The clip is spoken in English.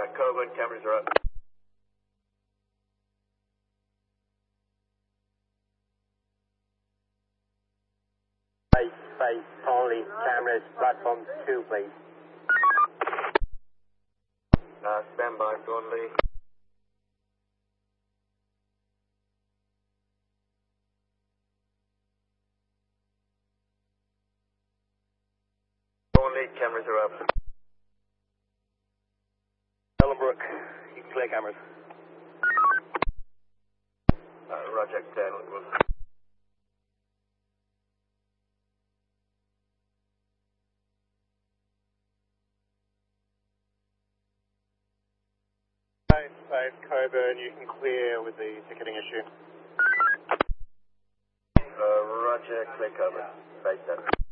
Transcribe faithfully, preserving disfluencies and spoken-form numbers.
Uh, Coburn, cameras are up. Space, space, only, cameras, platform two, please. Uh, stand by, Thornley. Thornley, cameras are up. Ellenbrook, you can clear cameras. Uh, Roger, ten. Space, space, Coburn, you can clear with the ticketing issue. Uh, Roger, clear Coburn. Space seven.